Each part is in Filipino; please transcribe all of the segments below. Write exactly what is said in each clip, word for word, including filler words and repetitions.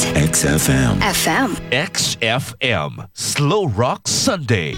X F M. F M. X F M Slow Rock Sunday.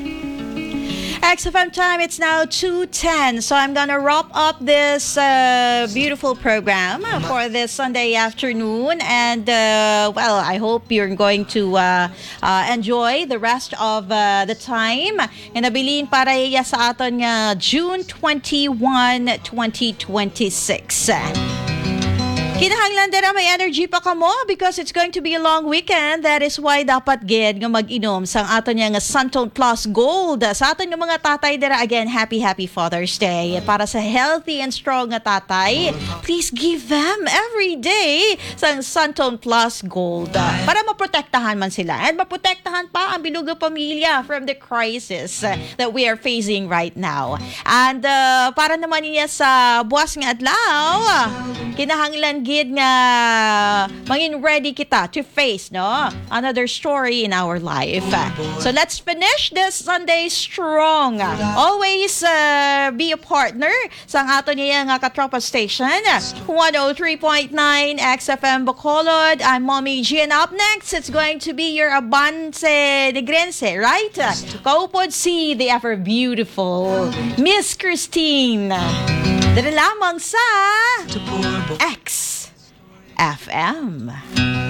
X F M time, it's now two ten. So I'm gonna wrap up this uh, beautiful program for this Sunday afternoon. And, uh, well, I hope you're going to uh, uh, enjoy the rest of uh, the time. And nabilin para iya sa aton nga June twenty-first, twenty twenty-six. Kinahanglan dira may energy pa kamo because it's going to be a long weekend. That is why dapat gid nga mag-inom sang aton nga Suntone Plus Gold. Sa aton nga mga tatay dira, again, happy happy Father's Day. Para sa healthy and strong nga tatay, please give them every day sang Suntone Plus Gold. Para maprotektahan man sila and maprotektahan pa ang binugang pamilya from the crisis that we are facing right now. And uh, para naman niya sa buwas nga adlaw, kinahanglan gid nga mangin ready kita to face no another story in our life. So let's finish this Sunday strong. Always uh, be a partner sa ato niya nga katropa station one oh three point nine X F M Bacolod. I'm Mommy G, and up next it's going to be your Abante Negrense, right? Kaupod si the ever beautiful Miss Christine. Dito lamang sa X F M.